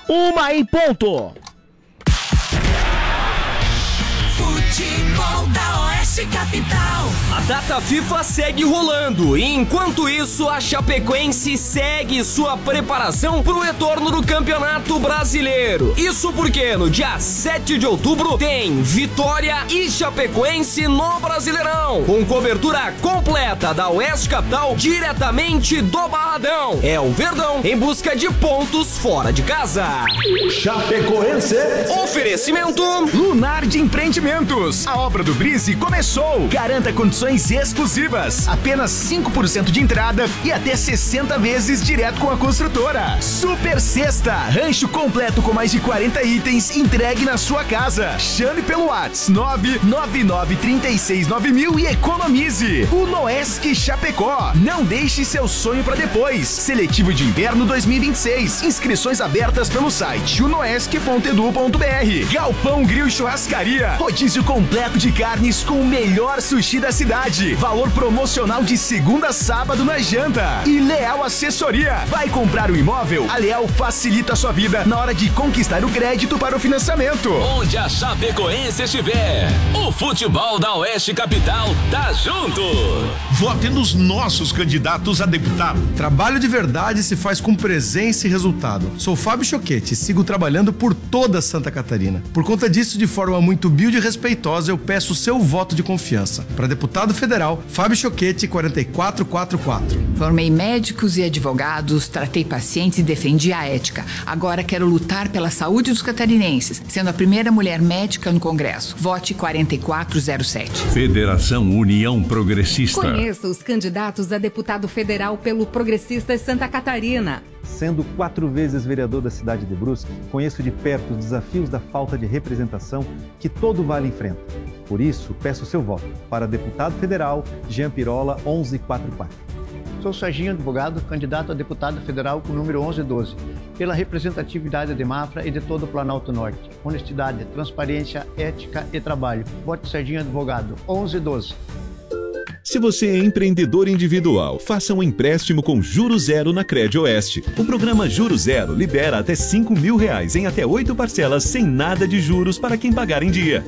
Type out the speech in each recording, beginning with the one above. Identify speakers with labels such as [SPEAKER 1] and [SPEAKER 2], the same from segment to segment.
[SPEAKER 1] 1h.
[SPEAKER 2] Futebol da Oeste Capital.
[SPEAKER 3] A data FIFA segue rolando e enquanto isso a Chapecoense segue sua preparação para o retorno do Campeonato Brasileiro. Isso porque no dia 7 de outubro tem Vitória e Chapecoense no Brasileirão, com cobertura completa da Oeste Capital diretamente do Barradão. É o Verdão em busca de pontos fora de casa.
[SPEAKER 4] Chapecoense.
[SPEAKER 3] Oferecimento
[SPEAKER 1] Lunar de Empreendimentos. A obra do Brise começou. Garanta condições exclusivas. Apenas 5% de entrada e até 60 vezes direto com a construtora. Super Sexta. Rancho completo com mais de 40 itens entregue na sua casa. Chame pelo WhatsApp 999369000 e economize. O Noesc Chapecó. Não deixe seu sonho para depois. Seletivo de Inverno 2026. Inscrições abertas pelo site unoesc.edu.br. Galpão Grill e Churrascaria. Rodízio completo de carnes com o melhor sushi da cidade. Valor promocional de segunda a sábado na janta. E Leal Assessoria. Vai comprar um imóvel? A Leal facilita a sua vida na hora de conquistar o crédito para o financiamento.
[SPEAKER 5] Onde a Chapecoense estiver, o futebol da Oeste Capital tá junto.
[SPEAKER 4] Vote nos nossos candidatos a deputado.
[SPEAKER 6] Trabalho de verdade se faz com presença e resultado. Sou Fábio Choquete e sigo trabalhando por toda Santa Catarina. Por conta disso, de forma muito humilde e respeitosa, eu peço o seu voto de confiança. Para deputado federal, Fábio Choquete, 4444.
[SPEAKER 7] Formei médicos e advogados, tratei pacientes e defendi a ética. Agora quero lutar pela saúde dos catarinenses, sendo a primeira mulher médica no Congresso. Vote 4407.
[SPEAKER 8] Federação União Progressista.
[SPEAKER 9] Conheça os candidatos a deputado federal pelo Progressistas Santa Catarina.
[SPEAKER 10] Sendo 4 vezes vereador da cidade de Brusque, conheço de perto os desafios da falta de representação que todo vale enfrenta. Por isso, peço seu voto para deputado federal Jean Pirola 1144.
[SPEAKER 11] Sou Serginho Advogado, candidato a deputado federal com o número 1112, pela representatividade de Mafra e de todo o Planalto Norte. Honestidade, transparência, ética e trabalho. Vote Serginho Advogado 1112.
[SPEAKER 8] Se você é empreendedor individual, faça um empréstimo com juros zero na Crédito Oeste. O programa Juros Zero libera até R$5.000 em até 8 parcelas sem nada de juros para quem pagar em dia.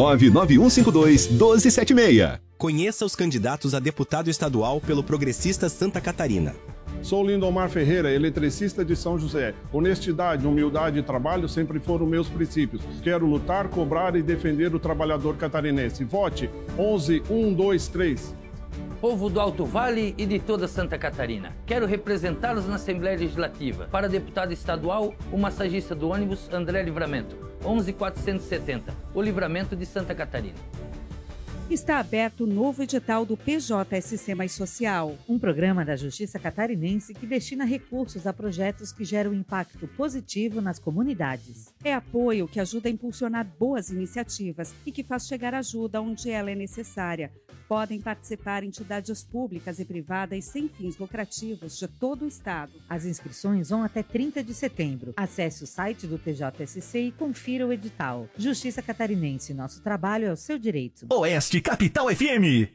[SPEAKER 8] 99152-1276.
[SPEAKER 12] Conheça os candidatos a deputado estadual pelo Progressista Santa Catarina.
[SPEAKER 13] Sou Lindomar Ferreira, eletricista de São José. Honestidade, humildade e trabalho sempre foram meus princípios. Quero lutar, cobrar e defender o trabalhador catarinense. Vote 11123.
[SPEAKER 14] Povo do Alto Vale e de toda Santa Catarina. Quero representá-los na Assembleia Legislativa. Para deputado estadual, o massagista do ônibus André Livramento, 11470, o Livramento de Santa Catarina.
[SPEAKER 15] Está aberto o novo edital do PJSC Mais Social, um programa da Justiça Catarinense que destina recursos a projetos que geram impacto positivo nas comunidades. É apoio que ajuda a impulsionar boas iniciativas e que faz chegar ajuda onde ela é necessária. Podem participar entidades públicas e privadas sem fins lucrativos de todo o estado. As inscrições vão até 30 de setembro. Acesse o site do PJSC e confira o edital. Justiça Catarinense, nosso trabalho é o seu direito.
[SPEAKER 1] Oeste Capital FM.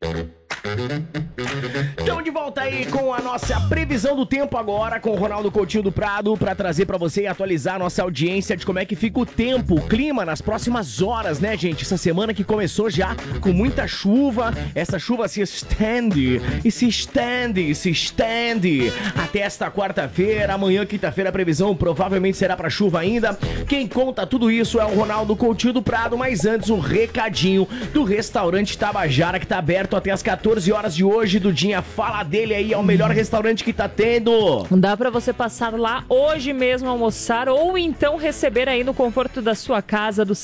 [SPEAKER 1] Estamos de volta aí com a nossa previsão do tempo agora com o Ronaldo Coutinho do Prado para trazer para você e atualizar a nossa audiência de como é que fica o tempo, o clima nas próximas horas, né, gente? Essa semana que começou já com muita chuva, essa chuva se estende e se estende e se estende até esta quarta-feira. Amanhã, quinta-feira, a previsão provavelmente será para chuva ainda. Quem conta tudo isso é o Ronaldo Coutinho do Prado, mas antes um recadinho do restaurante Tabajara que tá aberto até as 14 horas de hoje do dia. Fala dele aí, é o melhor restaurante que tá tendo.
[SPEAKER 16] Dá pra você passar lá hoje mesmo almoçar ou então receber aí no conforto da sua casa, do